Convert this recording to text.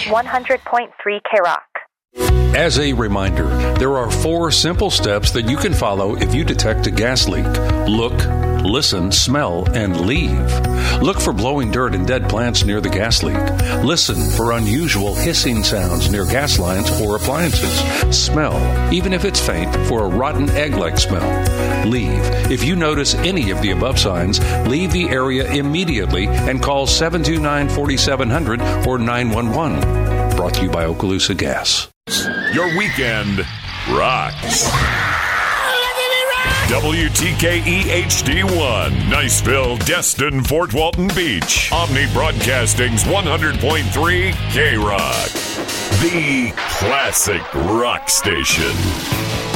100.3 K-Rock. As a reminder, there are 4 simple steps that you can follow if you detect a gas leak. Look, listen, smell, and leave. Look for blowing dirt and dead plants near the gas leak. Listen for unusual hissing sounds near gas lines or appliances. Smell, even if it's faint, for a rotten egg-like smell. Leave. If you notice any of the above signs, leave the area immediately and call 729-4700 or 911. Brought to you by Okaloosa Gas. Your weekend rocks. WTKE HD1, Niceville, Destin, Fort Walton Beach. Omni Broadcasting's 100.3 K-Rock. The classic rock station.